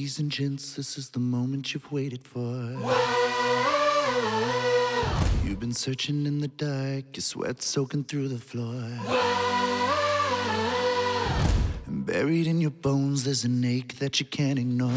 ladies and gents, this is the moment you've waited for. You've been searching in the dark, your sweat soaking through the floor. And buried in your bones, there's an ache that you can't ignore.